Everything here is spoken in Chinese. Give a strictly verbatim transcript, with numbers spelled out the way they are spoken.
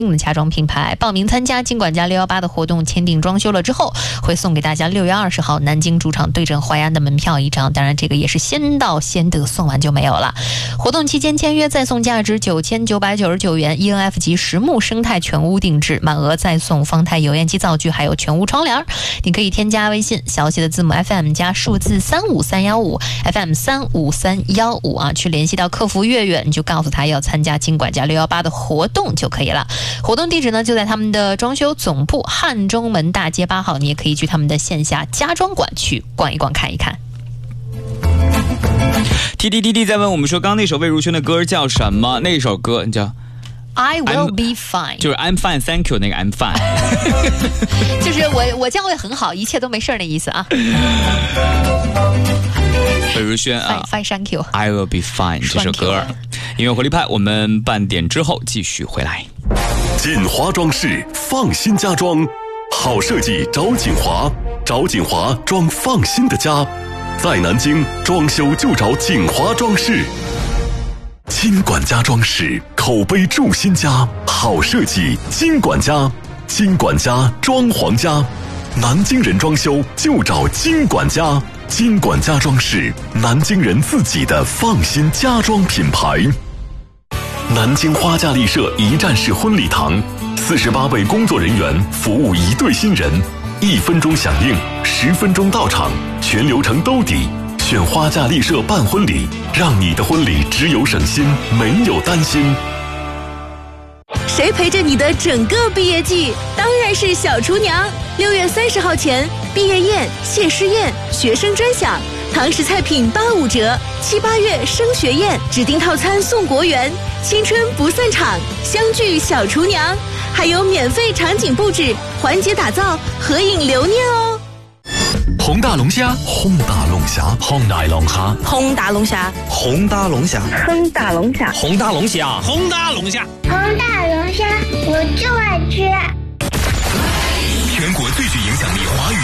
的家装品牌。报名参加金管家六一八的活动，签订装修了之后，会送给大家六月二十号南京主场对阵淮安的门票一张。当然，这个也是先到先得，送完就没有了。活动期间签约再送价值九千九百九十九元 E N F 级实木生态全屋定制，满额再送方太油烟机灶具，还有全屋窗帘。你可以添加微信小写的字母 F M 加数字三五三幺五 F M 三五三幺五啊，去联系到客服月月，你就告诉他要参加金管家六一八的活动就可以了。活动地址呢就在他们的装修总部汉中门大街八号，你也可以去他们的线下家装馆去逛一逛看一看。 T D D D 在问我们说，刚刚那首魏如萱的歌叫什么？那首歌叫 I will be fine， 就是 I'm fine thank you 那个 I'm fine 就是我我将会很好，一切都没事的意思啊。 魏如萱啊 Fine thank you I will be fine 这首歌。音乐活力派，我们半点之后继续回来。 锦华装饰，放心家装，好设计找锦华，找锦华装放心的家。在南京装修就找锦华装饰。金管家装饰，口碑筑新家，好设计金管家，金管家装潢家，南京人装修就找金管家，金管家装饰，南京人自己的放心家装品牌。南京花架丽舍一站式婚礼堂，四十八位工作人员服务一对新人，一分钟响应，十分钟到场，全流程兜底。选花架丽舍办婚礼，让你的婚礼只有省心，没有担心。 谁陪着你的整个毕业季？当然是小厨娘。六月三十号前，毕业宴、谢师宴、学生专享，堂食菜品八五折。七八月升学宴，指定套餐送国园，青春不散场，相聚小厨娘，还有免费场景布置，环节打造，合影留念哦。 红大龙虾，红大龙虾，红大龙虾， 红大龙虾， 红大龙虾， 红大龙虾， 红大龙虾， 红大龙虾， 红大龙虾，我就爱吃。 全国最具影响力华语